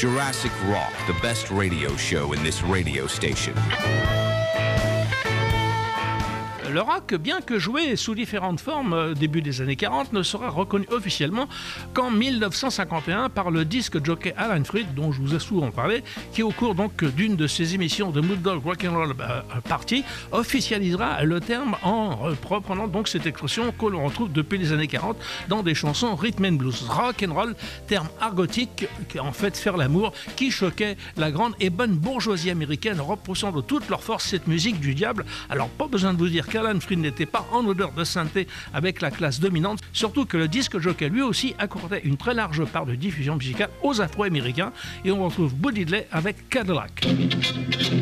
Jurassic Rock, the best radio show in this radio station. Le rock, bien que joué sous différentes formes début des années 40, ne sera reconnu officiellement qu'en 1951 par le disque jockey Alan Freed, dont je vous ai souvent parlé, qui au cours donc d'une de ses émissions de Mood Dog Rock'n'Roll Party officialisera le terme en reprenant donc cette expression que l'on retrouve depuis les années 40 dans des chansons rhythm and blues. Rock'n'roll, terme argotique, qui en fait faire l'amour, qui choquait la grande et bonne bourgeoisie américaine, repoussant de toute leur force cette musique du diable. Alors pas besoin de vous dire qu'Alan Freed n'était pas en odeur de sainteté avec la classe dominante, surtout que le disque jockey lui aussi accordait une très large part de diffusion musicale aux Afro-Américains, et on retrouve Bo Diddley avec Cadillac.